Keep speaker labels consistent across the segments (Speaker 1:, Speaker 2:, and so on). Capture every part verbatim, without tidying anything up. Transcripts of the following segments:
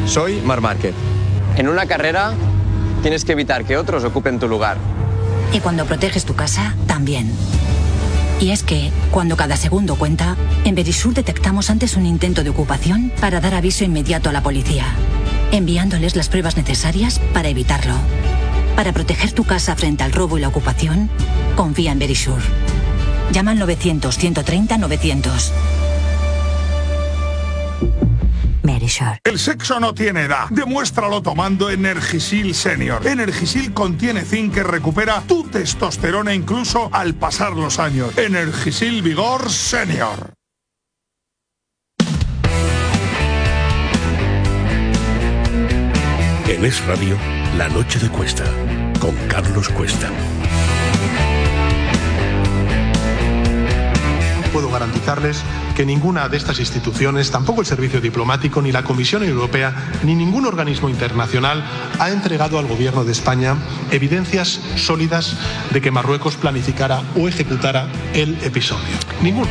Speaker 1: Soy Marc Márquez. En una carrera tienes que evitar que otros ocupen tu lugar.
Speaker 2: Y cuando proteges tu casa, también. Y es que, cuando cada segundo cuenta, en Verisur detectamos antes un intento de ocupación para dar aviso inmediato a la policía, enviándoles las pruebas necesarias para evitarlo. Para proteger tu casa frente al robo y la ocupación, confía en Verisur. Llama al novecientos, ciento treinta, novecientos. Verisur.
Speaker 3: El sexo no tiene edad. Demuéstralo tomando Energisil Senior. Energisil contiene zinc que recupera tu testosterona incluso al pasar los años. Energisil Vigor Senior.
Speaker 4: En Es Radio, La Noche de Cuesta, con Carlos Cuesta.
Speaker 5: Puedo garantizarles que ninguna de estas instituciones, tampoco el Servicio Diplomático, ni la Comisión Europea, ni ningún organismo internacional ha entregado al Gobierno de España evidencias sólidas de que Marruecos planificara o ejecutara el episodio. Ninguno.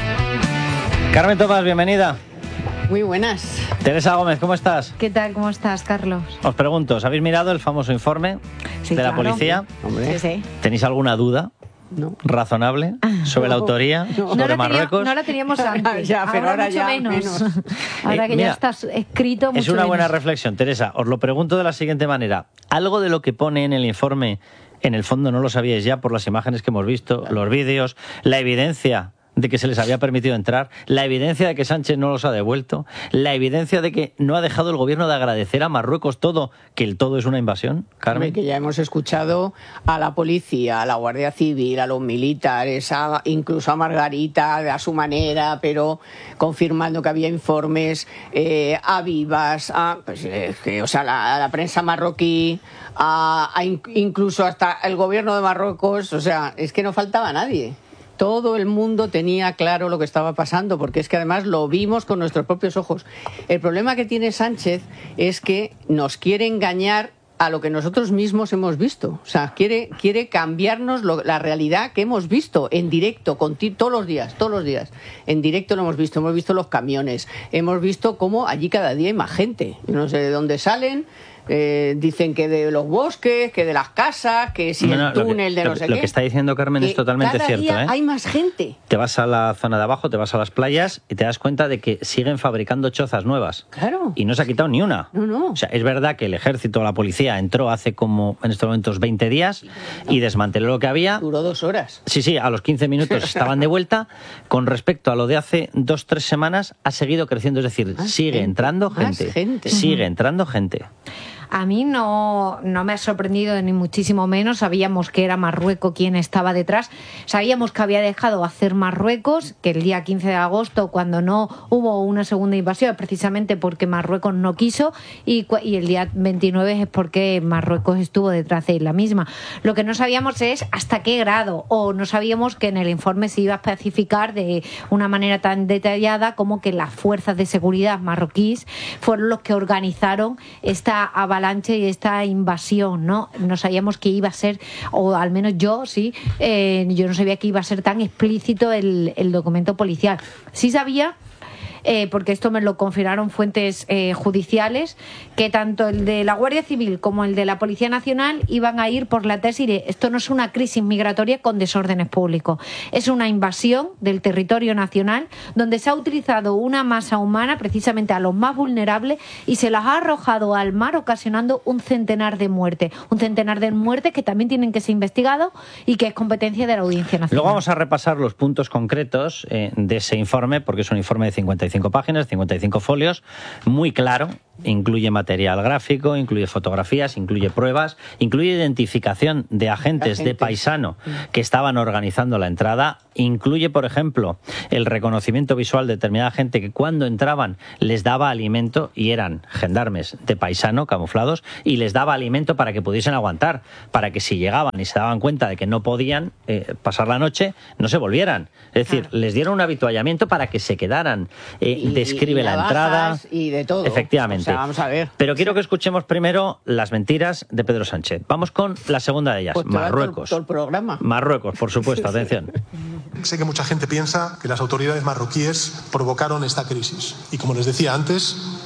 Speaker 6: Carmen Tomás, bienvenida.
Speaker 7: Muy buenas.
Speaker 6: Teresa Gómez, ¿cómo estás?
Speaker 7: ¿Qué tal? ¿Cómo estás, Carlos?
Speaker 6: Os pregunto, ¿os habéis mirado el famoso informe
Speaker 7: sí,
Speaker 6: de la
Speaker 7: claro.
Speaker 6: policía?
Speaker 7: Hombre. Sí, sí.
Speaker 6: ¿Tenéis alguna duda?
Speaker 7: No.
Speaker 6: ¿Razonable? ¿Sobre
Speaker 7: no,
Speaker 6: la autoría?
Speaker 7: No,
Speaker 6: ¿Sobre
Speaker 7: no la
Speaker 6: Marruecos?
Speaker 7: Tenía, no la teníamos antes. ya, pero ahora, ahora mucho ya menos. menos. Ahora
Speaker 6: eh,
Speaker 7: que
Speaker 6: mira,
Speaker 7: ya estás escrito mucho
Speaker 6: es una
Speaker 7: menos.
Speaker 6: buena reflexión, Teresa. Os lo pregunto de la siguiente manera. ¿Algo de lo que pone en el informe, en el fondo no lo sabíais ya por las imágenes que hemos visto, claro, los vídeos, la evidencia de que se les había permitido entrar, la evidencia de que Sánchez no los ha devuelto, la evidencia de que no ha dejado el gobierno de agradecer a Marruecos todo, que el todo es una invasión? Carmen.
Speaker 8: Que ya hemos escuchado a la policía, a la Guardia Civil, a los militares, a, incluso a Margarita a su manera, pero confirmando que había informes, eh, a Vivas, a, pues, eh, que, o sea, la, a la prensa marroquí, a, a incluso hasta el gobierno de Marruecos, o sea, es que no faltaba nadie. Todo el mundo tenía claro lo que estaba pasando, porque es que además lo vimos con nuestros propios ojos. El problema que tiene Sánchez es que nos quiere engañar a lo que nosotros mismos hemos visto. O sea, quiere, quiere cambiarnos lo, la realidad que hemos visto en directo, con ti, todos los días, todos los días. En directo lo hemos visto, hemos visto los camiones, hemos visto cómo allí cada día hay más gente. No sé de dónde salen. Eh, dicen que de los bosques, que de las casas, que si no, no, el túnel
Speaker 6: que,
Speaker 8: de no
Speaker 6: lo,
Speaker 8: sé
Speaker 6: lo
Speaker 8: qué.
Speaker 6: Lo que está diciendo Carmen
Speaker 8: que
Speaker 6: es totalmente
Speaker 8: cada
Speaker 6: cierto.
Speaker 8: Día
Speaker 6: ¿eh?
Speaker 8: Hay más gente.
Speaker 6: Te vas a la zona de abajo, te vas a las playas y te das cuenta de que siguen fabricando chozas nuevas.
Speaker 8: Claro.
Speaker 6: Y no se ha quitado ni una.
Speaker 8: No, no.
Speaker 6: O sea, es verdad que el ejército o la policía entró hace como en estos momentos veinte días sí, no. y desmanteló lo que había.
Speaker 8: Duró dos horas.
Speaker 6: Sí, sí, a los quince minutos estaban de vuelta. Con respecto a lo de hace dos, tres semanas, ha seguido creciendo. Es decir, más sigue gente, entrando gente,
Speaker 8: gente.
Speaker 6: Sigue entrando gente.
Speaker 7: A mí no, no me ha sorprendido ni muchísimo menos. Sabíamos que era Marruecos quien estaba detrás. Sabíamos que había dejado hacer Marruecos, que el día quince de agosto, cuando no hubo una segunda invasión, precisamente porque Marruecos no quiso, y, y el día veintinueve es porque Marruecos estuvo detrás de la misma. Lo que no sabíamos es hasta qué grado, o no sabíamos que en el informe se iba a especificar de una manera tan detallada como que las fuerzas de seguridad marroquíes fueron los que organizaron esta avalancha avalancha y esta invasión, ¿no? No sabíamos que iba a ser, o al menos yo sí, eh, yo no sabía que iba a ser tan explícito el, el documento policial. Sí sabía, eh, porque esto me lo confirmaron fuentes eh, judiciales, que tanto el de la Guardia Civil como el de la Policía Nacional iban a ir por la tesis de esto no es una crisis migratoria con desórdenes públicos, es una invasión del territorio nacional donde se ha utilizado una masa humana precisamente a los más vulnerables y se las ha arrojado al mar ocasionando un centenar de muertes, un centenar de muertes que también tienen que ser investigados y que es competencia de la Audiencia Nacional.
Speaker 6: Luego vamos a repasar los puntos concretos eh, de ese informe, porque es un informe de cincuenta y cinco páginas, cincuenta y cinco folios, muy claro. Incluye material gráfico, incluye fotografías, incluye pruebas, incluye identificación de agentes de paisano que estaban organizando la entrada, incluye, por ejemplo, el reconocimiento visual de determinada gente que cuando entraban les daba alimento, y eran gendarmes de paisano camuflados, y les daba alimento para que pudiesen aguantar, para que si llegaban y se daban cuenta de que no podían eh, pasar la noche, no se volvieran. Es decir, claro, les dieron un avituallamiento para que se quedaran. Eh, y, describe y la entrada.
Speaker 8: Y de todo.
Speaker 6: Efectivamente.
Speaker 8: O sea, vamos a ver.
Speaker 6: Pero quiero que escuchemos primero las mentiras de Pedro Sánchez. Vamos con la segunda de ellas,
Speaker 8: pues
Speaker 6: Marruecos.
Speaker 8: Todo el programa.
Speaker 6: Marruecos, por supuesto, atención.
Speaker 5: Sé que mucha gente piensa que las autoridades marroquíes provocaron esta crisis. Y como les decía antes,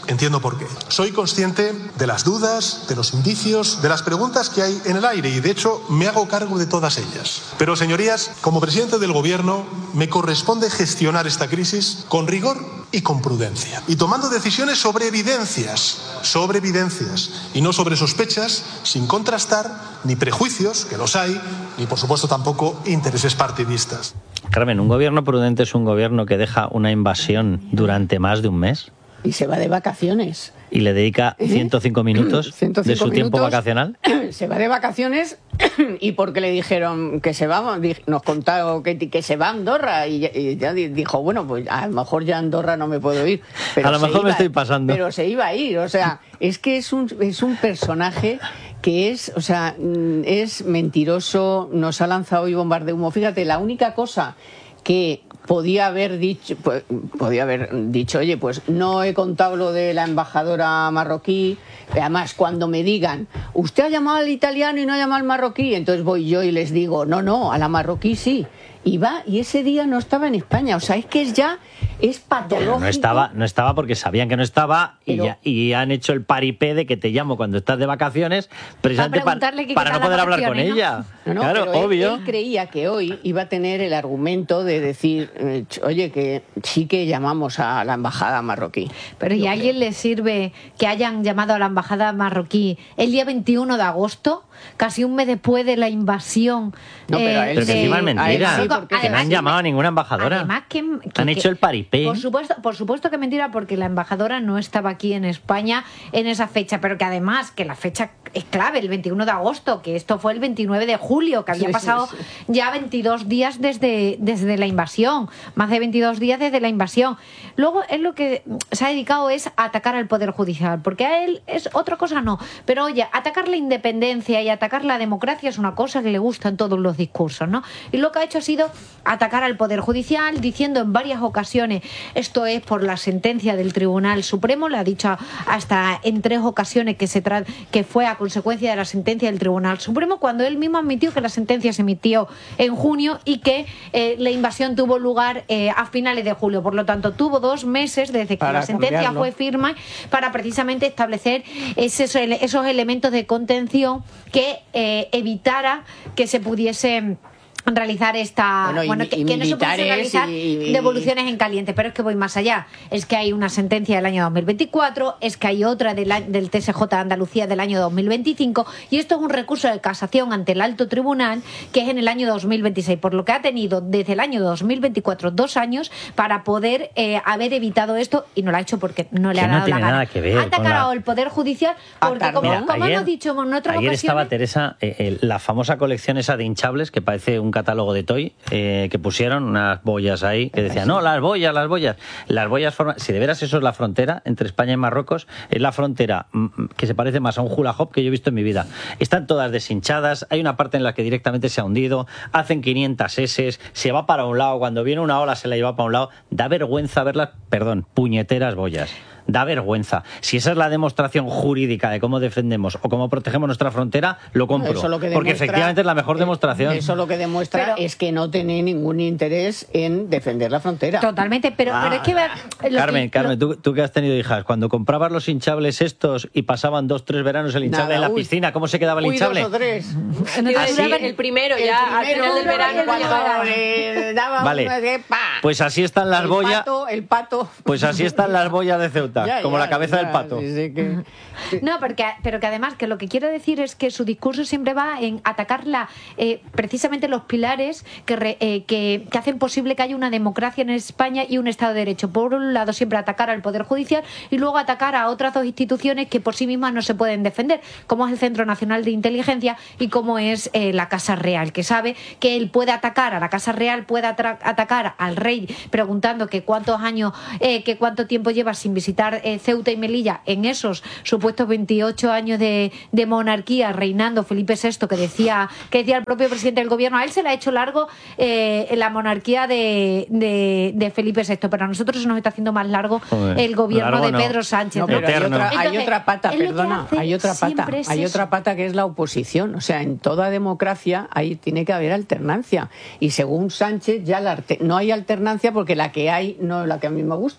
Speaker 5: entiendo por qué. Soy consciente de las dudas, de los indicios, de las preguntas que hay en el aire y, de hecho, me hago cargo de todas ellas. Pero, señorías, como presidente del Gobierno, me corresponde gestionar esta crisis con rigor y con prudencia. Y tomando decisiones sobre evidencias, sobre evidencias, y no sobre sospechas, sin contrastar ni prejuicios, que los hay, ni, por supuesto, tampoco intereses partidistas.
Speaker 6: Carmen, ¿un gobierno prudente es un gobierno que deja una invasión durante más de un mes?
Speaker 8: Y se va de vacaciones.
Speaker 6: ¿Y le dedica ciento cinco minutos
Speaker 8: ciento cinco
Speaker 6: de su
Speaker 8: minutos,
Speaker 6: tiempo vacacional?
Speaker 8: Se va de vacaciones y porque le dijeron que se va, nos contaron que, que se va a Andorra y, y ya dijo, bueno, pues a lo mejor ya a Andorra no me puedo ir. Pero
Speaker 6: a lo mejor
Speaker 8: iba,
Speaker 6: me estoy pasando.
Speaker 8: Pero se iba a ir, o sea, es que es un, es un personaje que es, o sea, es mentiroso, nos ha lanzado hoy bombas de humo. Fíjate, la única cosa que podía haber dicho, pues, podía haber dicho, oye, pues no he contado lo de la embajadora marroquí. Además, cuando me digan, usted ha llamado al italiano y no ha llamado al marroquí, entonces voy yo y les digo, no, no, a la marroquí sí. Y va, y ese día no estaba en España. O sea, es que es ya, es patológico.
Speaker 6: No estaba, no estaba porque sabían que no estaba y,
Speaker 8: Pero,
Speaker 6: ya, y han hecho el paripé de que te llamo cuando estás de vacaciones precisamente para,
Speaker 7: que
Speaker 6: para no poder hablar con
Speaker 7: ¿no?
Speaker 6: ella.
Speaker 8: No, no,
Speaker 6: claro,
Speaker 8: pero él,
Speaker 6: obvio.
Speaker 8: Él creía que hoy iba a tener el argumento de decir, eh, oye, que sí que llamamos a la embajada marroquí.
Speaker 7: Pero ¿y
Speaker 8: Yo
Speaker 7: a alguien
Speaker 8: creo.
Speaker 7: le sirve que hayan llamado a la embajada marroquí el día veintiuno de agosto? Casi un mes después de la invasión.
Speaker 8: No, pero a él
Speaker 6: Pero que
Speaker 8: sí,
Speaker 6: encima es
Speaker 8: a él
Speaker 6: mentira.
Speaker 8: sí, porque
Speaker 6: que no han llamado a ninguna embajadora.
Speaker 7: Además que, que-
Speaker 6: han
Speaker 7: que-
Speaker 6: hecho el paripé.
Speaker 7: Por supuesto, por supuesto que mentira, porque la embajadora no estaba aquí en España en esa fecha, pero que además que la fecha es clave, el veintiuno de agosto, que esto fue el veintinueve de julio, que había
Speaker 8: Sí, sí,
Speaker 7: pasado
Speaker 8: sí.
Speaker 7: ya veintidós días desde, desde la invasión, más de veintidós días desde la invasión. Luego él lo que se ha dedicado es a atacar al Poder Judicial, porque a él es otra cosa no, pero oye, atacar la independencia y atacar la democracia es una cosa que le gusta en todos los discursos, ¿no? Y lo que ha hecho ha sido atacar al Poder Judicial, diciendo en varias ocasiones, esto es por la sentencia del Tribunal Supremo, le ha dicho hasta en tres ocasiones que se tra que fue a consecuencia de la sentencia del Tribunal Supremo, cuando él mismo admitió que la sentencia se emitió en junio y que eh, la invasión tuvo lugar eh, a finales de julio. Por lo tanto, tuvo dos meses desde que
Speaker 8: Para
Speaker 7: la sentencia
Speaker 8: cambiarlo.
Speaker 7: fue firme para precisamente establecer esos, esos elementos de contención que eh, evitara que se pudiese realizar esta
Speaker 8: Bueno, y-
Speaker 7: bueno, que,
Speaker 8: y
Speaker 7: que no se pudiese
Speaker 8: militares
Speaker 7: realizar
Speaker 8: y- y-
Speaker 7: devoluciones en caliente, pero es que voy más allá, es que hay una sentencia del año dos mil veinticuatro, es que hay otra del, a- del T S J de Andalucía del año dos mil veinticinco y esto es un recurso de casación ante el alto tribunal que es en el año dos mil veintiséis, por lo que ha tenido desde el año dos mil veinticuatro dos años para poder eh, haber evitado esto y no lo ha hecho porque no le
Speaker 6: Que
Speaker 7: ha
Speaker 6: no
Speaker 7: dado
Speaker 6: tiene
Speaker 7: la gana.
Speaker 6: nada que ver
Speaker 7: ha
Speaker 6: con
Speaker 7: atacado
Speaker 6: la-
Speaker 7: el Poder Judicial porque
Speaker 8: Ah,
Speaker 7: como,
Speaker 8: mira,
Speaker 7: como
Speaker 6: ayer-
Speaker 7: hemos dicho en otras
Speaker 6: Ayer estaba
Speaker 7: ocasiones,
Speaker 6: Teresa, eh, eh, la famosa colección esa de hinchables, que parece un catálogo de Toy, eh, que pusieron unas boyas ahí, que decían, no, las boyas, las boyas. Las boyas forman... Si de veras eso es la frontera entre España y Marruecos, es la frontera mm, que se parece más a un hula hop que yo he visto en mi vida. Están todas deshinchadas, hay una parte en la que directamente se ha hundido, hacen quinientas eses, se va para un lado, cuando viene una ola se la lleva para un lado. Da vergüenza verlas, perdón, puñeteras boyas. Da vergüenza. Si esa es la demostración jurídica de cómo defendemos o cómo protegemos nuestra frontera, lo compro.
Speaker 8: Eso lo que
Speaker 6: porque
Speaker 8: demuestra-
Speaker 6: efectivamente es la mejor
Speaker 8: eh,
Speaker 6: demostración.
Speaker 8: Eso lo que demuestra
Speaker 7: Pero-
Speaker 8: es que no tiene ningún interés en defender la frontera.
Speaker 7: totalmente, pero, pero es que ver, lo
Speaker 6: Carmen,
Speaker 7: que-
Speaker 6: Carmen,
Speaker 7: lo-
Speaker 6: tú, tú que has tenido hijas, cuando comprabas los hinchables estos y pasaban dos, tres veranos el hinchable
Speaker 8: Nada,
Speaker 6: en la
Speaker 8: uy.
Speaker 6: piscina, ¿cómo se quedaba el
Speaker 8: Uy,
Speaker 6: hinchable?
Speaker 8: dos o tres.
Speaker 7: Iba a
Speaker 9: Sí,
Speaker 7: decir-
Speaker 9: el primero
Speaker 8: El
Speaker 9: ya,
Speaker 8: primero,
Speaker 9: al final del verano,
Speaker 8: cuando
Speaker 9: cuando
Speaker 8: le daba
Speaker 6: Vale.
Speaker 8: una de pa.
Speaker 6: Pues así están las
Speaker 8: el
Speaker 6: boyas.
Speaker 8: pato, el pato.
Speaker 6: Pues así están las boyas de Ceuta,
Speaker 8: Ya,
Speaker 6: como
Speaker 8: ya,
Speaker 6: la cabeza
Speaker 8: ya,
Speaker 6: del pato.
Speaker 8: sí, sí, que-
Speaker 7: No, porque, pero que además, que lo que quiero decir es que su discurso siempre va en atacar la, eh, precisamente los pilares que, re- eh, que, que hacen posible que haya una democracia en España y un Estado de Derecho. Por un lado, siempre atacar al Poder Judicial y luego atacar a otras dos instituciones que por sí mismas no se pueden defender, como es el Centro Nacional de Inteligencia y como es eh, la Casa Real, que sabe que él puede atacar a la Casa Real, puede atra- atacar al rey preguntando que cuántos años, eh, que cuánto tiempo lleva sin visitar eh, Ceuta y Melilla en esos supuestos veintiocho años de, de monarquía reinando Felipe sexto, que decía que decía el propio presidente del gobierno. A él se le ha hecho largo eh, la monarquía de, de, de Felipe sexto, pero a nosotros se nos está haciendo más largo
Speaker 6: Joder,
Speaker 7: el gobierno
Speaker 6: largo
Speaker 7: de
Speaker 6: no.
Speaker 7: Pedro Sánchez.
Speaker 8: No,
Speaker 7: ¿no?
Speaker 8: pero hay
Speaker 6: Eterno.
Speaker 8: otra, hay
Speaker 7: Entonces,
Speaker 8: otra pata,
Speaker 7: él lo que
Speaker 8: perdona,
Speaker 7: hace
Speaker 8: hay otra pata,
Speaker 7: siempre es
Speaker 8: hay
Speaker 7: eso.
Speaker 8: otra pata que es la oposición. O sea, en toda democracia ahí tiene que haber alternancia. Y según Sánchez ya la arte- no hay alternancia porque la que hay no es la que a mí me gusta.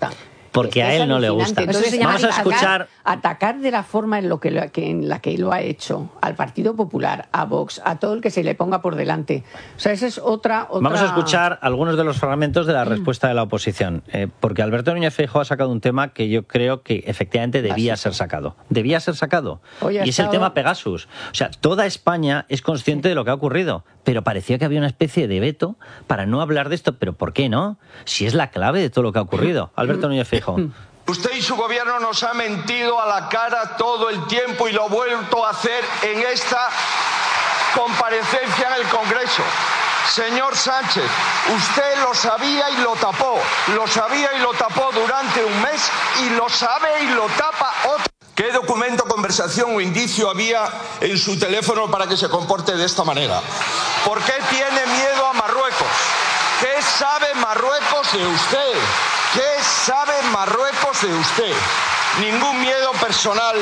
Speaker 6: porque a él no le gusta.
Speaker 8: Entonces,
Speaker 6: vamos a escuchar...
Speaker 8: Atacar de la forma en, lo que, lo, que, en la que lo ha hecho al Partido Popular, a Vox, a todo el que se le ponga por delante. O sea, esa es otra... otra...
Speaker 6: Vamos a escuchar algunos de los fragmentos de la respuesta de la oposición, eh, porque Alberto Núñez Feijóo ha sacado un tema que yo creo que efectivamente debía ser sacado. Debía ser sacado.
Speaker 8: Hoy ha
Speaker 6: y es el
Speaker 8: estado...
Speaker 6: tema Pegasus. O sea, toda España es consciente de lo que ha ocurrido, pero parecía que había una especie de veto para no hablar de esto. ¿Pero por qué no? Si es la clave de todo lo que ha ocurrido. Alberto Núñez Feijóo.
Speaker 9: Usted y su gobierno nos ha mentido a la cara todo el tiempo y lo ha vuelto a hacer en esta comparecencia en el Congreso. Señor Sánchez, usted lo sabía y lo tapó. Lo sabía y lo tapó durante un mes y lo sabe y lo tapa otro. ¿Qué documento, conversación o indicio había en su teléfono para que se comporte de esta manera? ¿Por qué tiene miedo a Marruecos? ¿Qué sabe Marruecos de usted? ¿Qué sabe Marruecos de usted? Ningún miedo personal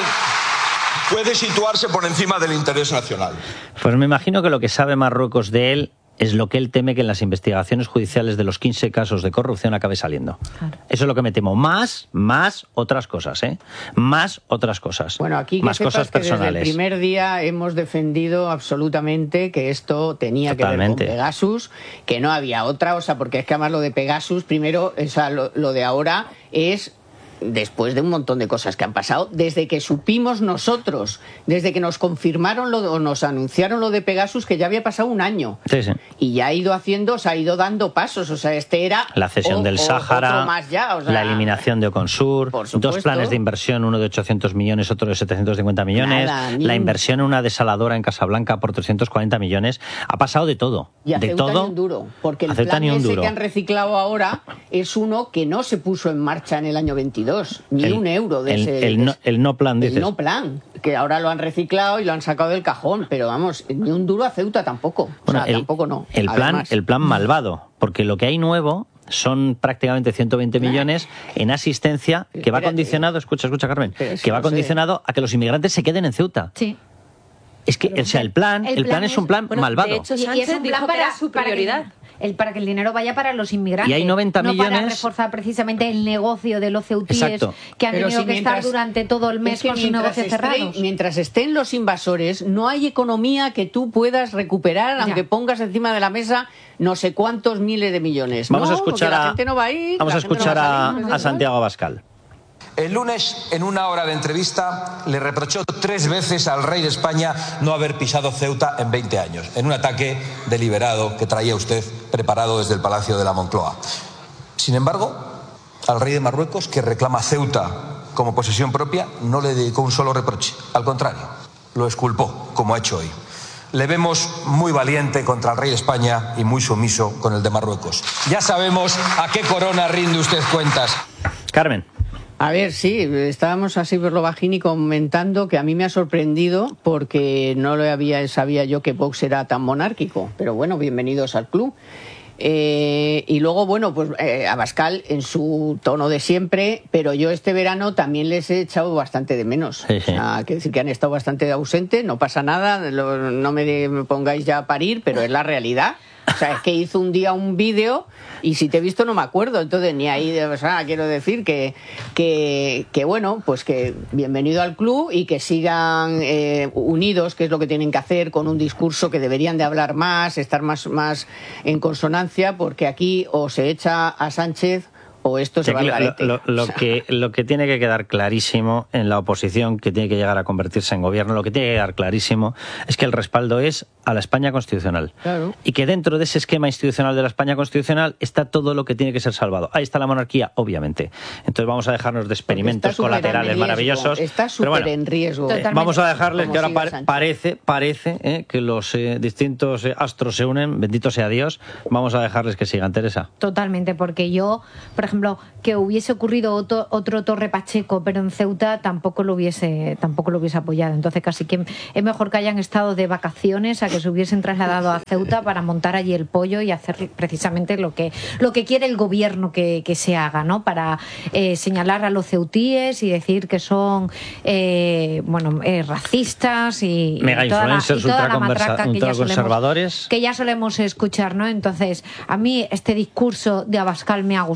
Speaker 9: puede situarse por encima del interés nacional.
Speaker 6: Pues me imagino que lo que sabe Marruecos de él es lo que él teme que en las investigaciones judiciales de los quince casos de corrupción acabe saliendo. Claro. Eso es lo que me temo. Más, más otras cosas, ¿eh? Más otras cosas.
Speaker 8: Bueno, aquí que
Speaker 6: más
Speaker 8: sepas
Speaker 6: cosas
Speaker 8: que
Speaker 6: personales.
Speaker 8: Desde el primer día hemos defendido absolutamente que esto tenía
Speaker 6: Totalmente.
Speaker 8: que ver con Pegasus, que no había otra, o sea, porque es que además lo de Pegasus, primero, o sea, lo, lo de ahora es... después de un montón de cosas que han pasado, desde que supimos nosotros, desde que nos confirmaron lo, o nos anunciaron lo de Pegasus, que ya había pasado un año.
Speaker 6: Sí, sí.
Speaker 8: Y ya ha ido haciendo, se ha ido dando pasos. O sea, este era...
Speaker 6: La cesión
Speaker 8: o,
Speaker 6: del Sáhara,
Speaker 8: más ya, o sea,
Speaker 6: la eliminación de Oconsur, dos planes de inversión, uno de ochocientos millones, otro de setecientos cincuenta millones,
Speaker 8: Nada,
Speaker 6: la inversión en una desaladora en Casablanca por trescientos cuarenta millones. Ha pasado de todo.
Speaker 8: Y a
Speaker 6: de
Speaker 8: Ceuta
Speaker 6: todo.
Speaker 8: Ni un duro, porque el
Speaker 6: Ceuta
Speaker 8: plan
Speaker 6: ni un
Speaker 8: ese
Speaker 6: duro.
Speaker 8: que han reciclado ahora es uno que no se puso en marcha en el año veintidós. Ni
Speaker 6: El-
Speaker 8: un euro de
Speaker 6: el,
Speaker 8: ese...
Speaker 6: el no, el no plan, dices.
Speaker 8: El no plan, que ahora lo han reciclado y lo han sacado del cajón, pero vamos, ni un duro a Ceuta tampoco.
Speaker 6: Bueno,
Speaker 8: o sea,
Speaker 6: el,
Speaker 8: tampoco no.
Speaker 6: El plan,
Speaker 8: Además.
Speaker 6: el plan malvado, porque lo que hay nuevo son prácticamente ciento veinte millones en asistencia que va
Speaker 8: Espérate.
Speaker 6: condicionado, escucha, escucha Carmen,
Speaker 8: Pero si
Speaker 6: que va
Speaker 8: no sé.
Speaker 6: condicionado a que los inmigrantes se queden en Ceuta.
Speaker 7: Sí.
Speaker 6: Es que, o sea, el plan, el plan es un plan
Speaker 10: Bueno,
Speaker 6: malvado.
Speaker 10: de hecho,
Speaker 7: Y- y
Speaker 10: Sánchez
Speaker 7: es un plan
Speaker 10: dijo que
Speaker 7: para,
Speaker 10: era su
Speaker 7: para que-
Speaker 10: prioridad.
Speaker 7: el, para que el dinero vaya para los inmigrantes.
Speaker 6: Y hay noventa
Speaker 7: no para
Speaker 6: millones.
Speaker 7: reforzar precisamente el negocio de los ceutíes
Speaker 6: Exacto.
Speaker 7: que han
Speaker 8: Pero
Speaker 7: tenido
Speaker 8: si
Speaker 7: que
Speaker 8: mientras-
Speaker 7: estar durante todo el mes
Speaker 8: es que
Speaker 7: con sus
Speaker 8: mientras
Speaker 7: negocios
Speaker 8: estén-
Speaker 7: cerrados.
Speaker 8: Mientras estén los invasores, no hay economía que tú puedas recuperar,
Speaker 7: Ya.
Speaker 8: aunque pongas encima de la mesa no sé cuántos miles de millones.
Speaker 6: Vamos
Speaker 8: no,
Speaker 6: a escuchar
Speaker 8: porque la
Speaker 6: a,
Speaker 8: gente no va a ir,
Speaker 6: vamos
Speaker 8: la
Speaker 6: a
Speaker 8: gente no
Speaker 6: escuchar
Speaker 8: va
Speaker 6: a,
Speaker 8: salir, pues
Speaker 6: a
Speaker 8: es
Speaker 6: Santiago Abascal.
Speaker 9: El lunes, en una hora de entrevista, le reprochó tres veces al rey de España no haber pisado Ceuta en veinte años, en un ataque deliberado que traía usted preparado desde el Palacio de la Moncloa. Sin embargo, al rey de Marruecos, que reclama Ceuta como posesión propia, no le dedicó un solo reproche. Al contrario, lo exculpó, como ha hecho hoy. Le vemos muy valiente contra el rey de España y muy sumiso con el de Marruecos. Ya sabemos a qué corona rinde usted cuentas.
Speaker 6: Carmen.
Speaker 8: A ver, sí, estábamos así por lo bajini comentando que a mí me ha sorprendido porque no lo había, sabía yo que Vox era tan monárquico, pero bueno, bienvenidos al club. Eh, y luego, bueno, pues eh, Abascal en su tono de siempre, pero yo este verano también les he echado bastante de menos.
Speaker 6: Sí, sí.
Speaker 8: O sea, quiero decir que han estado bastante ausentes, no pasa nada, lo- no me, de- me pongáis ya a parir, pero es la realidad. O sea, es que hizo un día un vídeo y si te he visto no me acuerdo, entonces ni ahí, de- o sea, quiero decir que, que, que bueno, pues que bienvenido al club y que sigan eh, unidos, que es lo que tienen que hacer, con un discurso que deberían de hablar más, estar más, más en consonancia, porque aquí o se echa a Sánchez o esto se va al
Speaker 6: Lo,
Speaker 8: garete.
Speaker 6: lo- lo
Speaker 8: O sea,
Speaker 6: que, lo que tiene que quedar clarísimo en la oposición, que tiene que llegar a convertirse en gobierno, lo que tiene que quedar clarísimo es que el respaldo es a la España constitucional.
Speaker 8: Claro.
Speaker 6: Y que dentro de ese esquema institucional de la España constitucional está todo lo que tiene que ser salvado. Ahí está la monarquía, obviamente. Entonces vamos a dejarnos de experimentos
Speaker 8: está súper en
Speaker 6: colaterales
Speaker 8: riesgo,
Speaker 6: maravillosos.
Speaker 8: Está
Speaker 6: Pero
Speaker 8: súper
Speaker 6: bueno,
Speaker 8: en riesgo.
Speaker 7: Totalmente.
Speaker 6: vamos a dejarles
Speaker 8: Como
Speaker 6: que ahora
Speaker 8: siga
Speaker 6: pare-
Speaker 8: Sánchez.
Speaker 6: parece, parece eh, que los eh, distintos eh, astros se unen, bendito sea Dios. Vamos a dejarles que sigan, Teresa.
Speaker 7: Totalmente, porque yo, por ejemplo, que hubiese ocurrido otro, otro Torre Pacheco, pero en Ceuta tampoco lo hubiese tampoco lo hubiese apoyado. Entonces casi que es mejor que hayan estado de vacaciones a que se hubiesen trasladado a Ceuta para montar allí el pollo y hacer precisamente lo que lo que quiere el gobierno que, que se haga, ¿no? Para eh, señalar a los ceutíes y decir que son eh, bueno eh, racistas y,
Speaker 6: Mega
Speaker 7: y toda la,
Speaker 6: influencers,
Speaker 7: y toda la
Speaker 6: ultraconversa-
Speaker 7: matraca que ya solemos
Speaker 6: ultraconservadores.
Speaker 7: que ya solemos escuchar, ¿no? Entonces, a mí este discurso de Abascal me ha gustado,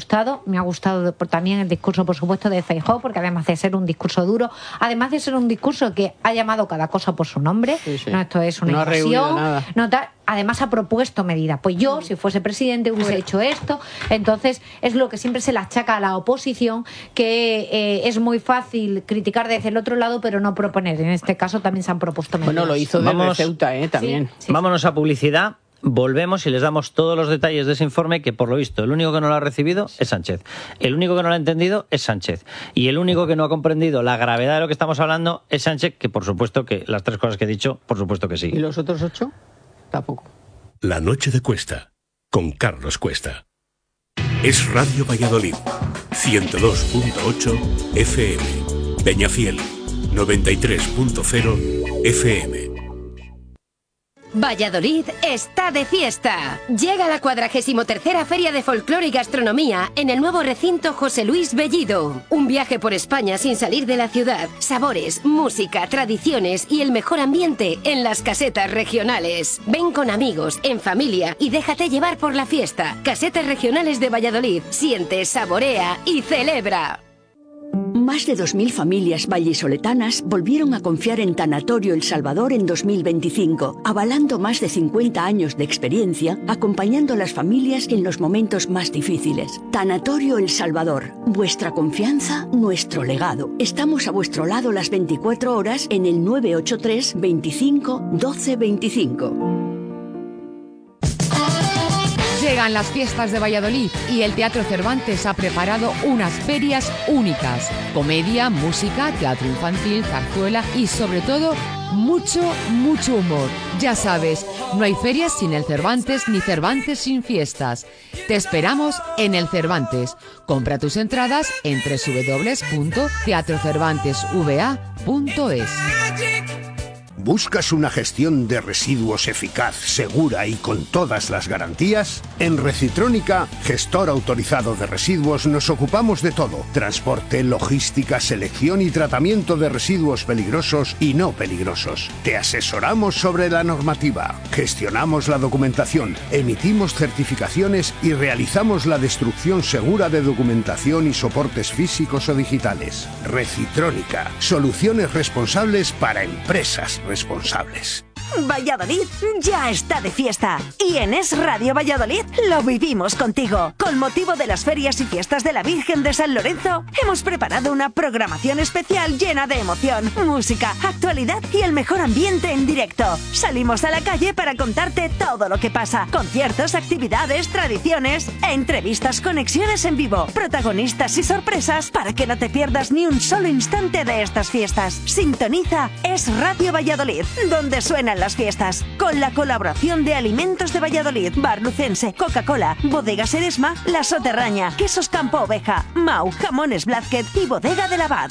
Speaker 7: discurso, me ha gustado también el discurso, por supuesto, de Feijóo, porque además de ser un discurso duro, además de ser un discurso que ha llamado cada cosa por su nombre, sí, sí. no esto es una
Speaker 8: no
Speaker 7: invasión, no tal, además ha propuesto medidas. Pues yo, si fuese presidente, hubiese hecho esto. Entonces, es lo que siempre se le achaca a la oposición, que eh, es muy fácil criticar desde el otro lado, pero no proponer. En este caso también se han propuesto medidas.
Speaker 8: Bueno, lo hizo desde Vamos, Ceuta, ¿eh? También.
Speaker 7: Sí, sí.
Speaker 6: Vámonos a publicidad. Volvemos y les damos todos los detalles de ese informe, que por lo visto el único que no lo ha recibido es Sánchez, el único que no lo ha entendido es Sánchez, y el único que no ha comprendido la gravedad de lo que estamos hablando es Sánchez, que por supuesto que las tres cosas que he dicho, por supuesto que sí.
Speaker 8: ¿Y los otros ocho? Tampoco.
Speaker 4: La noche de Cuesta, con Carlos Cuesta. Es Radio Valladolid, ciento dos punto ocho F M. Peñafiel, noventa y tres punto cero F M.
Speaker 10: Valladolid está de fiesta. Llega la cuadragésimo tercera Feria de Folclore y Gastronomía en el nuevo recinto José Luis Bellido. Un viaje por España sin salir de la ciudad. Sabores, música, tradiciones y el mejor ambiente en las casetas regionales. Ven con amigos, en familia y déjate llevar por la fiesta. Casetas regionales de Valladolid. Siente, saborea y celebra.
Speaker 11: Más de dos mil familias vallisoletanas volvieron a confiar en Tanatorio El Salvador en dos mil veinticinco, avalando más de cincuenta años de experiencia, acompañando a las familias en los momentos más difíciles. Tanatorio El Salvador, vuestra confianza, nuestro legado. Estamos a vuestro lado las veinticuatro horas en el nueve ocho tres, veinticinco, doce veinticinco.
Speaker 12: Llegan las fiestas de Valladolid y el Teatro Cervantes ha preparado unas ferias únicas. Comedia, música, teatro infantil, zarzuela y sobre todo mucho, mucho humor. Ya sabes, no hay ferias sin el Cervantes ni Cervantes sin fiestas. Te esperamos en el Cervantes. Compra tus entradas en doble u doble u doble u punto teatro cervantes v a punto es.
Speaker 13: ¿Buscas una gestión de residuos eficaz, segura y con todas las garantías? En Recitrónica, gestor autorizado de residuos, nos ocupamos de todo: transporte, logística, selección y tratamiento de residuos peligrosos y no peligrosos. Te asesoramos sobre la normativa, gestionamos la documentación, emitimos certificaciones y realizamos la destrucción segura de documentación y soportes físicos o digitales. Recitrónica, soluciones responsables para empresas responsables.
Speaker 14: Valladolid ya está de fiesta y en Es Radio Valladolid lo vivimos contigo. Con motivo de las ferias y fiestas de la Virgen de San Lorenzo, hemos preparado una programación especial llena de emoción, música, actualidad y el mejor ambiente en directo. Salimos a la calle para contarte todo lo que pasa: conciertos, actividades, tradiciones, entrevistas, conexiones en vivo, protagonistas y sorpresas para que no te pierdas ni un solo instante de estas fiestas. Sintoniza Es Radio Valladolid, donde suenan las fiestas, con la colaboración de Alimentos de Valladolid, Bar Lucense, Coca-Cola, Bodegas Eresma, La Soterraña, Quesos Campo Oveja, Mau, Jamones Blázquez y Bodega del Abad.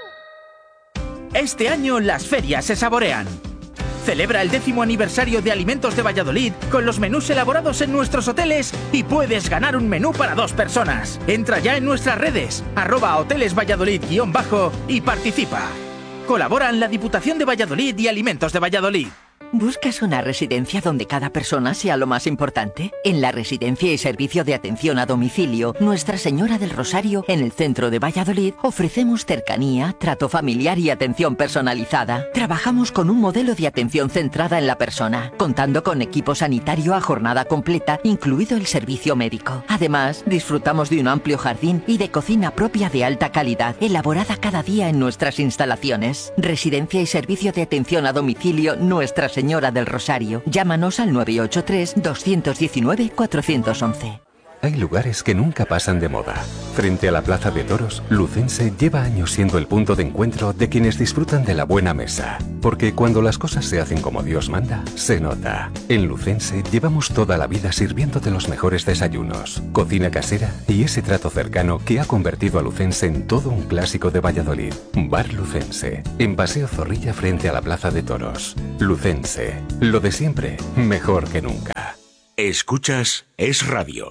Speaker 15: Este año las ferias se saborean. Celebra el décimo aniversario de Alimentos de Valladolid con los menús elaborados en nuestros hoteles y puedes ganar un menú para dos personas. Entra ya en nuestras redes, arroba hoteles Valladolid guión bajo y participa. Colaboran la Diputación de Valladolid y Alimentos de Valladolid.
Speaker 16: ¿Buscas una residencia donde cada persona sea lo más importante? En la Residencia y Servicio de Atención a Domicilio Nuestra Señora del Rosario, en el centro de Valladolid, ofrecemos cercanía, trato familiar y atención personalizada. Trabajamos con un modelo de atención centrada en la persona, contando con equipo sanitario a jornada completa, incluido el servicio médico. Además, disfrutamos de un amplio jardín y de cocina propia de alta calidad, elaborada cada día en nuestras instalaciones. Residencia y Servicio de Atención a Domicilio Nuestra Señora del Rosario. Llámanos al nueve ocho tres, dos uno nueve, cuatro uno uno.
Speaker 17: Hay lugares que nunca pasan de moda. Frente a la Plaza de Toros, Lucense lleva años siendo el punto de encuentro de quienes disfrutan de la buena mesa. Porque cuando las cosas se hacen como Dios manda, se nota. En Lucense llevamos toda la vida sirviéndote los mejores desayunos, cocina casera y ese trato cercano que ha convertido a Lucense en todo un clásico de Valladolid. Bar Lucense, en Paseo Zorrilla frente a la Plaza de Toros. Lucense, lo de siempre, mejor que nunca.
Speaker 4: Escuchas Es Radio.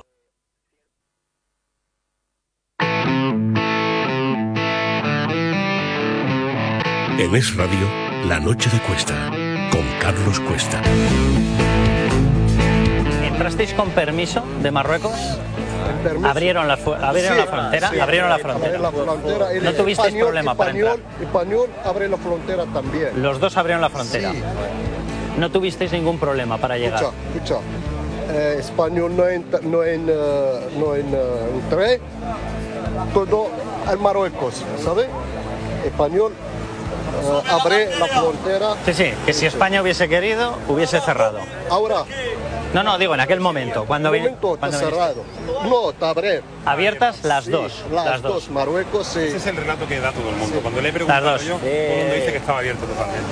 Speaker 4: En Es Radio, La Noche de Cuesta, con Carlos Cuesta.
Speaker 6: ¿Entrasteis con permiso de Marruecos?
Speaker 18: permiso.
Speaker 6: Abrieron la, abrieron
Speaker 18: Sí,
Speaker 6: la frontera,
Speaker 18: sí,
Speaker 6: abrieron la
Speaker 18: abrieron
Speaker 6: frontera.
Speaker 18: la frontera. El
Speaker 6: No tuvisteis
Speaker 18: español,
Speaker 6: problema para
Speaker 18: español,
Speaker 6: entrar.
Speaker 18: Español abre la frontera también.
Speaker 6: Los dos abrieron la frontera.
Speaker 18: Sí.
Speaker 6: No tuvisteis ningún problema para llegar.
Speaker 18: Escucha, escucha. Eh, español no, ent no, en, uh, no en, uh, entré, todo en Marruecos, ¿sabes? Español uh, abre la frontera.
Speaker 6: Sí, sí, que si España hubiese querido, hubiese cerrado.
Speaker 18: Ahora.
Speaker 6: No, no, digo en aquel momento, cuando
Speaker 18: En momento está
Speaker 6: cuando
Speaker 18: cerrado. No, está abre.
Speaker 6: Abiertas las
Speaker 18: Sí,
Speaker 6: dos.
Speaker 18: Las,
Speaker 6: Las dos.
Speaker 18: dos. Marruecos, sí.
Speaker 19: Ese es el relato que da todo el mundo.
Speaker 18: Sí.
Speaker 19: Cuando le he preguntado
Speaker 6: Las dos.
Speaker 19: yo, todo el mundo dice que estaba abierto totalmente.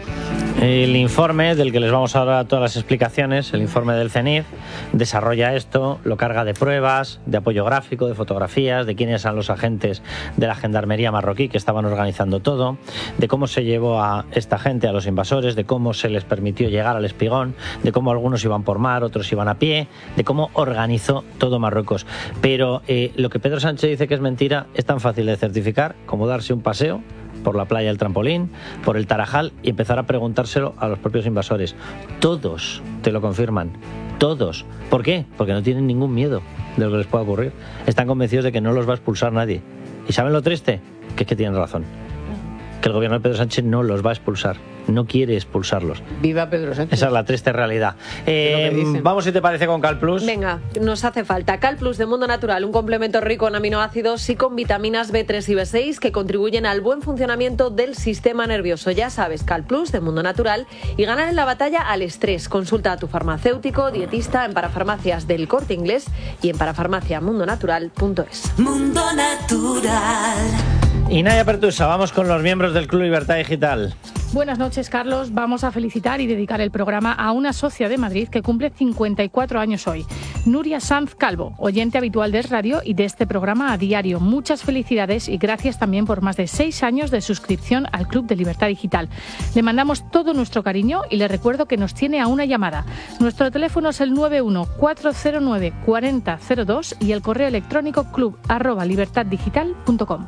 Speaker 6: El informe del que les vamos a dar todas las explicaciones, el informe del CENIF, desarrolla esto, lo carga de pruebas, de apoyo gráfico, de fotografías, de quiénes eran los agentes de la gendarmería marroquí que estaban organizando todo, de cómo se llevó a esta gente, a los invasores, de cómo se les permitió llegar al Espigón, de cómo algunos iban por mar, otros iban a pie, de cómo organizó todo Marruecos. Pero eh, lo que Pedro Sánchez dice que es mentira es tan fácil de certificar como darse un paseo por la playa del Trampolín, por el Tarajal y empezar a preguntárselo a los propios invasores. Todos te lo confirman, todos. ¿Por qué? Porque no tienen ningún miedo de lo que les pueda ocurrir. Están convencidos de que no los va a expulsar nadie. ¿Y saben lo triste? Que es que tienen razón. Que el gobierno de Pedro Sánchez no los va a expulsar. No quiere expulsarlos.
Speaker 8: Viva Pedro Sánchez.
Speaker 6: Esa es la triste realidad. Eh, vamos, si te parece, con Cal Plus.
Speaker 20: Venga, nos hace falta Cal Plus de Mundo Natural, un complemento rico en aminoácidos y con vitaminas B tres y B seis que contribuyen al buen funcionamiento del sistema nervioso. Ya sabes, Cal Plus de Mundo Natural y ganar en la batalla al estrés. Consulta a tu farmacéutico, dietista en Parafarmacias del Corte Inglés y en parafarmacia mundo natural punto es.
Speaker 14: Mundo Natural.
Speaker 6: Y Naya Pertusa, vamos con los miembros del Club Libertad Digital.
Speaker 21: Buenas noches, Carlos. Vamos a felicitar y dedicar el programa a una socia de Madrid que cumple cincuenta y cuatro años hoy. Nuria Sanz Calvo, oyente habitual de Es Radio y de este programa a diario. Muchas felicidades y gracias también por más de seis años de suscripción al Club de Libertad Digital. Le mandamos todo nuestro cariño y le recuerdo que nos tiene a una llamada. Nuestro teléfono es el nueve uno cuatro cero nueve cuatro cero cero dos y el correo electrónico club arroba libertad digital punto com.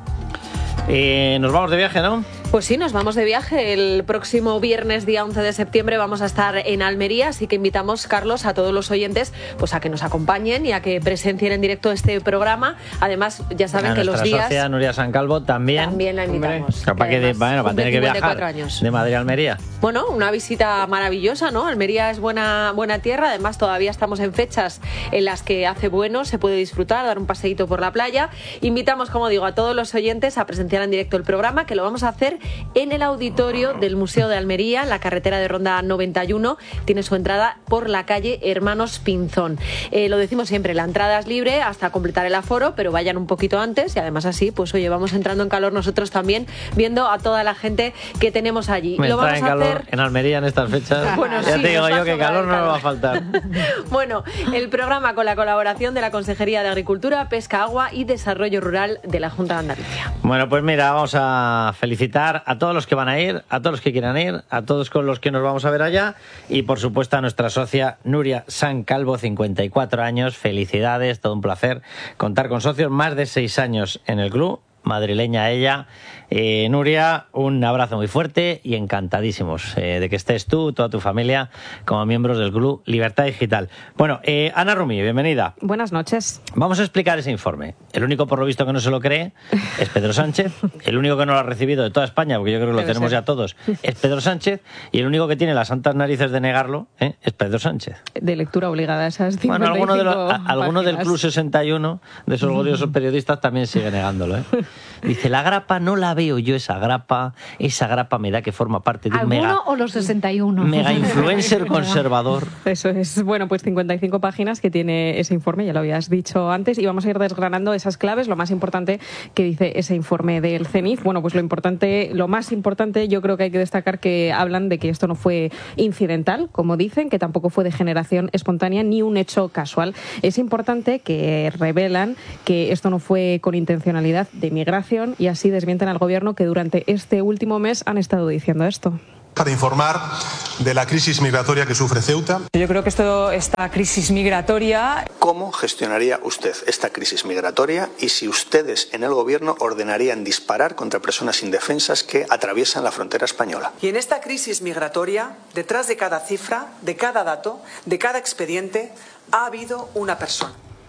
Speaker 6: Eh, nos vamos de viaje, ¿no?
Speaker 20: Pues sí, nos vamos de viaje. El próximo viernes, día once de septiembre, vamos a estar en Almería, así que invitamos, Carlos, a todos los oyentes pues a que nos acompañen y a que presencien en directo este programa. Además, ya saben
Speaker 6: a
Speaker 20: que los días...
Speaker 6: socia, Nuria San Calvo, también.
Speaker 20: También la invitamos.
Speaker 6: Capaz que, de, bueno, va a tener que viajar
Speaker 20: años.
Speaker 6: de Madrid a Almería.
Speaker 20: Bueno, una visita maravillosa, ¿no? Almería es buena, buena tierra, además todavía estamos en fechas en las que hace bueno, se puede disfrutar, dar un paseíto por la playa. Invitamos, como digo, a todos los oyentes a presenciar en directo el programa, que lo vamos a hacer en el auditorio del Museo de Almería, la carretera de Ronda noventa y uno. Tiene su entrada por la calle Hermanos Pinzón. Eh, lo decimos siempre, la entrada es libre hasta completar el aforo, pero vayan un poquito antes y además así, pues oye, vamos entrando en calor nosotros también, viendo a toda la gente que tenemos allí.
Speaker 6: Me
Speaker 20: lo vamos
Speaker 6: en
Speaker 20: a
Speaker 6: calor
Speaker 20: hacer...
Speaker 6: en Almería en estas fechas.
Speaker 20: Bueno,
Speaker 6: ya
Speaker 20: sí,
Speaker 6: te digo
Speaker 20: nos va
Speaker 6: yo
Speaker 20: a
Speaker 6: que
Speaker 20: sobrar
Speaker 6: calor
Speaker 20: el
Speaker 6: no
Speaker 20: calor.
Speaker 6: nos va a faltar.
Speaker 20: Bueno, el programa con la colaboración de la Consejería de Agricultura, Pesca, Agua y Desarrollo Rural de la Junta de Andalucía.
Speaker 6: Bueno, pues mira, vamos a felicitar a todos los que van a ir, a todos los que quieran ir, a todos con los que nos vamos a ver allá y por supuesto a nuestra socia Nuria San Calvo, cincuenta y cuatro años, felicidades, todo un placer contar con socios, más de seis años en el club, madrileña ella. Eh, Nuria, un abrazo muy fuerte y encantadísimos eh, de que estés tú, toda tu familia, como miembros del Club Libertad Digital. Bueno, eh, Ana Rumi, bienvenida.
Speaker 22: Buenas noches.
Speaker 6: Vamos a explicar ese informe. El único, por lo visto, que no se lo cree es Pedro Sánchez. El único que no lo ha recibido de toda España, porque yo creo que lo
Speaker 22: Debe
Speaker 6: tenemos
Speaker 22: ser.
Speaker 6: ya todos, es Pedro Sánchez. Y el único que tiene las santas narices de negarlo ¿eh? es Pedro Sánchez.
Speaker 22: De lectura obligada esas cincuenta y cinco
Speaker 6: Bueno, alguno, de los, a- alguno del
Speaker 22: páginas.
Speaker 6: Club sesenta y uno, de esos gloriosos periodistas, también sigue negándolo. ¿eh? Dice, la grapa no la veo yo, esa grapa, esa grapa me da que forma parte de un
Speaker 7: ¿Alguno
Speaker 6: mega,
Speaker 7: o los sesenta y uno?
Speaker 6: mega influencer conservador.
Speaker 22: Eso es. Bueno, pues cincuenta y cinco páginas que tiene ese informe, ya lo habías dicho antes, y vamos a ir desgranando esas claves, lo más importante que dice ese informe del CENIF. Bueno, pues lo importante, lo más importante, yo creo que hay que destacar que hablan de que esto no fue incidental, como dicen, que tampoco fue de generación espontánea ni un hecho casual. Es importante que revelan que esto no fue con intencionalidad de migración y así desmienten al gobierno que durante este último mes han estado diciendo esto.
Speaker 5: Para informar de la crisis migratoria que sufre Ceuta.
Speaker 23: Yo creo que esto, esta crisis migratoria...
Speaker 24: ¿Cómo gestionaría usted esta crisis migratoria y si ustedes en el gobierno ordenarían disparar contra personas indefensas que atraviesan la frontera española?
Speaker 23: Y en esta crisis migratoria, detrás de cada cifra, de cada dato, de cada expediente, ha habido una persona.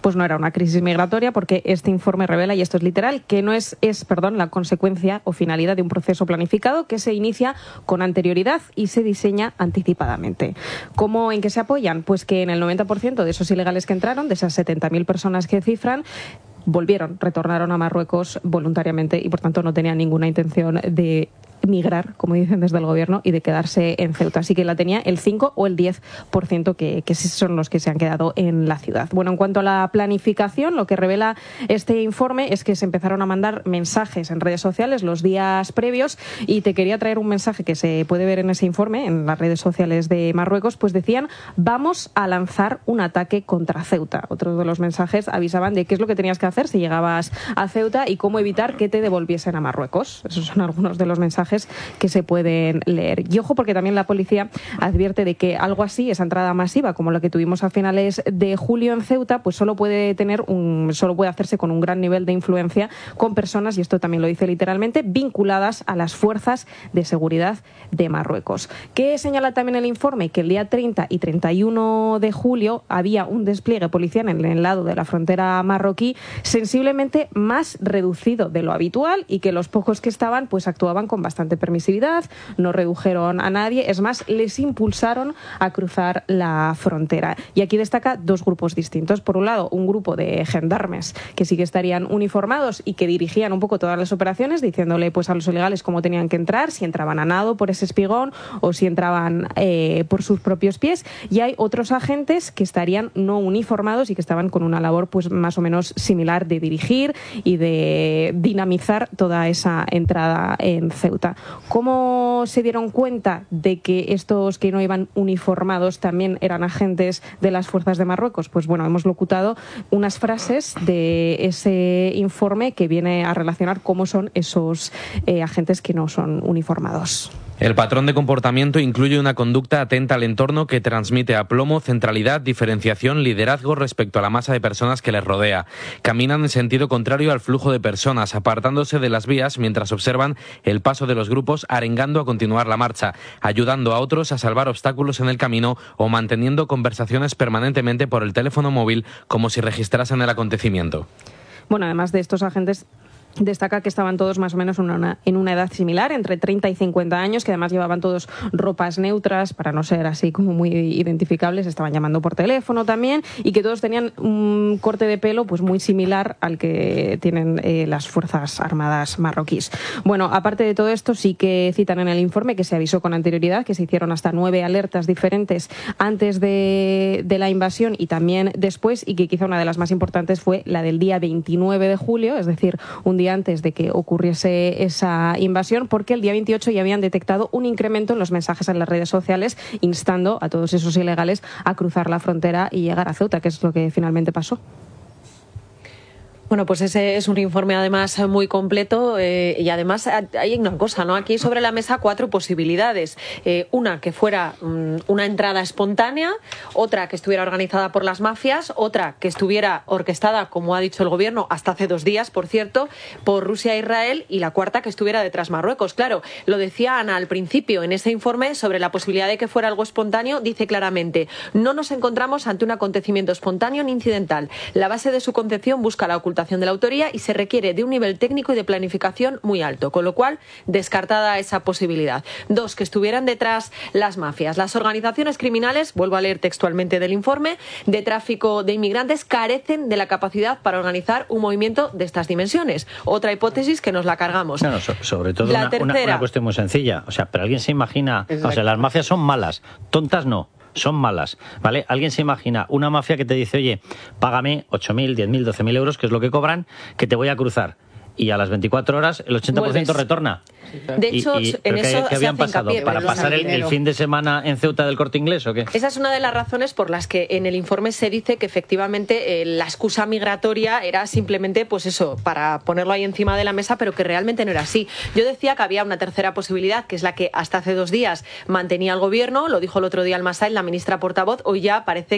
Speaker 22: pues no era una crisis migratoria, porque este informe revela, y esto es literal, que no es, es perdón, la consecuencia o finalidad de un proceso planificado que se inicia con anterioridad y se diseña anticipadamente. ¿Cómo, en qué se apoyan? Pues que en el noventa por ciento de esos ilegales que entraron, de esas setenta mil personas que cifran, volvieron, retornaron a Marruecos voluntariamente y por tanto no tenían ninguna intención de migrar, como dicen desde el gobierno, y de quedarse en Ceuta. Así que la tenía el cinco o el diez por ciento que, que son los que se han quedado en la ciudad. Bueno, en cuanto a la planificación, lo que revela este informe es que se empezaron a mandar mensajes en redes sociales los días previos, y te quería traer un mensaje que se puede ver en ese informe, en las redes sociales de Marruecos, pues decían: vamos a lanzar un ataque contra Ceuta. Otros de los mensajes avisaban de qué es lo que tenías que hacer si llegabas a Ceuta y cómo evitar que te devolviesen a Marruecos. Esos son algunos de los mensajes que se pueden leer. Y ojo, porque también la policía advierte de que algo así, esa entrada masiva como la que tuvimos a finales de julio en Ceuta, pues solo puede tener un, solo puede hacerse con un gran nivel de influencia con personas, y esto también lo dice literalmente, vinculadas a las fuerzas de seguridad de Marruecos. ¿Qué señala también el informe? Que el día treinta y treinta y uno de julio había un despliegue policial en el lado de la frontera marroquí sensiblemente más reducido de lo habitual, y que los pocos que estaban pues actuaban con bastante permisividad, no redujeron a nadie, es más, les impulsaron a cruzar la frontera. Y aquí destaca dos grupos distintos. Por un lado, un grupo de gendarmes que sí que estarían uniformados y que dirigían un poco todas las operaciones, diciéndole pues a los ilegales cómo tenían que entrar, si entraban a nado por ese espigón o si entraban eh, por sus propios pies. Y hay otros agentes que estarían no uniformados y que estaban con una labor pues más o menos similar de dirigir y de dinamizar toda esa entrada en Ceuta. ¿Cómo se dieron cuenta de que estos que no iban uniformados también eran agentes de las fuerzas de Marruecos? Pues bueno, hemos locutado unas frases de ese informe que viene a relacionar cómo son esos eh, agentes que no son uniformados.
Speaker 1: El patrón de comportamiento incluye una conducta atenta al entorno que transmite aplomo, centralidad, diferenciación, liderazgo respecto a la masa de personas que les rodea. Caminan en sentido contrario al flujo de personas, apartándose de las vías mientras observan el paso de los grupos, arengando a continuar la marcha, ayudando a otros a salvar obstáculos en el camino o manteniendo conversaciones permanentemente por el teléfono móvil como si registrasen el acontecimiento.
Speaker 22: Bueno, además de estos agentes, destaca que estaban todos más o menos en una, en una edad similar, entre treinta y cincuenta años, que además llevaban todos ropas neutras para no ser así como muy identificables, estaban llamando por teléfono también, y que todos tenían un corte de pelo pues muy similar al que tienen eh, las Fuerzas Armadas marroquíes. Bueno, aparte de todo esto, sí que citan en el informe que se avisó con anterioridad, que se hicieron hasta nueve alertas diferentes antes de, de la invasión y también después, y que quizá una de las más importantes fue la del día veintinueve de julio, es decir, un día antes de que ocurriese esa invasión, porque el día veintiocho ya habían detectado un incremento en los mensajes en las redes sociales instando a todos esos ilegales a cruzar la frontera y llegar a Ceuta, que es lo que finalmente pasó.
Speaker 20: Bueno, pues ese es un informe además muy completo eh, y además hay una cosa, ¿no? Aquí sobre la mesa cuatro posibilidades. Eh, una que fuera um, una entrada espontánea, otra que estuviera organizada por las mafias, otra que estuviera orquestada, como ha dicho el gobierno, hasta hace dos días, por cierto, por Rusia e Israel, y la cuarta que estuviera detrás Marruecos. Claro, lo decía Ana al principio, en ese informe sobre la posibilidad de que fuera algo espontáneo, dice claramente: no nos encontramos ante un acontecimiento espontáneo ni incidental. La base de su concepción busca la ocultación de la autoría y se requiere de un nivel técnico y de planificación muy alto, con lo cual descartada esa posibilidad. Dos, que estuvieran detrás las mafias. Las organizaciones criminales, vuelvo a leer textualmente del informe, de tráfico de inmigrantes carecen de la capacidad para organizar un movimiento de estas dimensiones. Otra hipótesis que nos la cargamos.
Speaker 6: No, no, so, sobre todo
Speaker 20: la
Speaker 6: una,
Speaker 20: tercera,
Speaker 6: una, una cuestión muy sencilla. O sea, pero alguien se imagina, o sea, las mafias son malas, tontas no. Son malas, ¿vale? Alguien se imagina una mafia que te dice: oye, págame ocho mil, diez mil, doce mil euros, que es lo que cobran, que te voy a cruzar. Y a las veinticuatro horas el ochenta por ciento
Speaker 20: Vuelves.
Speaker 6: retorna.
Speaker 20: De hecho,
Speaker 6: y, y,
Speaker 20: en
Speaker 6: ¿qué,
Speaker 20: eso
Speaker 6: ¿qué habían
Speaker 20: se hace
Speaker 6: pasado?
Speaker 20: hincapié,
Speaker 6: ¿Para
Speaker 20: pero
Speaker 6: pasar el, el fin de semana en Ceuta del Corte Inglés o qué?
Speaker 20: Esa es una de las razones por las que en el informe se dice que efectivamente eh, la excusa migratoria era simplemente, pues eso, para ponerlo ahí encima de la mesa, pero que realmente no era así. Yo decía que había una tercera posibilidad, que es la que hasta hace dos días mantenía el gobierno, lo dijo el otro día Almassain, la ministra portavoz, hoy ya parece